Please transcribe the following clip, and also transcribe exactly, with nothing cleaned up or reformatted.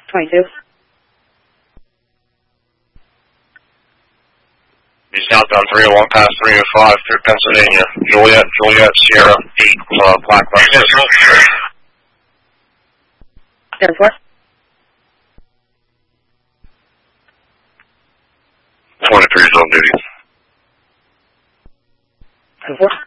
twenty-two. He's southbound three oh one past three oh five through Pennsylvania. Juliet, Juliet, Sierra, eight, uh, Black Black. Ten four. twenty-three is on duty. Ten four.